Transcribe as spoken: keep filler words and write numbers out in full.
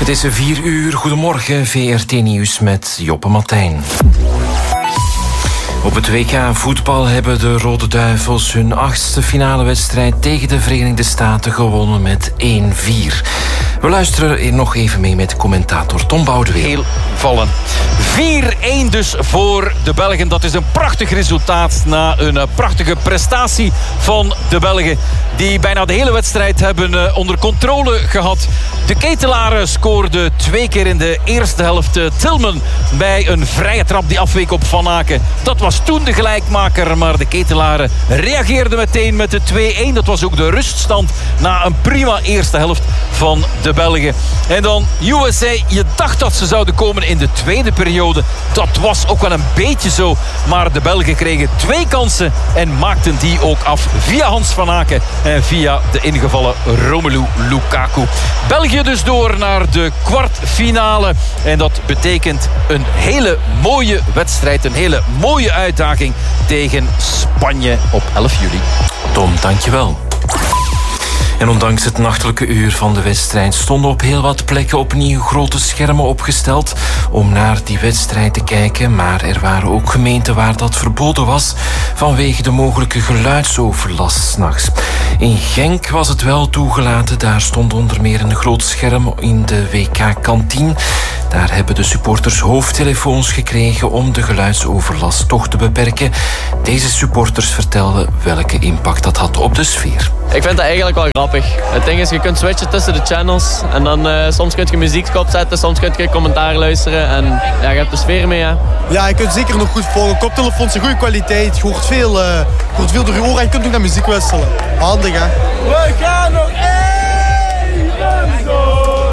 Het is vier uur. Goedemorgen, V R T Nieuws met Joppe Martijn. Op het W K voetbal hebben de Rode Duivels hun achtste finale wedstrijd tegen de Verenigde Staten gewonnen met één vier. We luisteren nog even mee met commentator Tom Boudewijn. Heel vallen. vier-één dus voor de Belgen. Dat is een prachtig resultaat na een prachtige prestatie van de Belgen. Die bijna de hele wedstrijd hebben onder controle gehad. De Ketelaren scoorde twee keer in de eerste helft. Tillman bij een vrije trap die afweek op Van Aken. Dat was toen de gelijkmaker, maar de Ketelaren reageerden meteen met de twee-één. Dat was ook de ruststand na een prima eerste helft van de Belgen. En dan U S A. Je dacht dat ze zouden komen in de tweede periode. Dat was ook wel een beetje zo. Maar de Belgen kregen twee kansen en maakten die ook af via Hans Van Aken en via de ingevallen Romelu Lukaku. België dus door naar de kwartfinale. En dat betekent een hele mooie wedstrijd. Een hele mooie uitdaging tegen Spanje op elf juli. Tom, dankjewel. En ondanks het nachtelijke uur van de wedstrijd stonden op heel wat plekken opnieuw grote schermen opgesteld om naar die wedstrijd te kijken. Maar er waren ook gemeenten waar dat verboden was vanwege de mogelijke geluidsoverlast 's nachts. In Genk was het wel toegelaten. Daar stond onder meer een groot scherm in de W K-kantine. Daar hebben de supporters hoofdtelefoons gekregen om de geluidsoverlast toch te beperken. Deze supporters vertelden welke impact dat had op de sfeer. Ik vind dat eigenlijk wel grappig. Het ding is, je kunt switchen tussen de channels. En dan uh, soms kun je muziek opzetten, soms kun je commentaar luisteren. En ja, je hebt de sfeer mee, hè. Ja, je kunt zeker nog goed volgen. Koptelefoons, een goede kwaliteit. Je hoort veel, uh, je hoort veel door je oren en je kunt ook naar muziek wisselen. Handig, hè. We gaan nog één!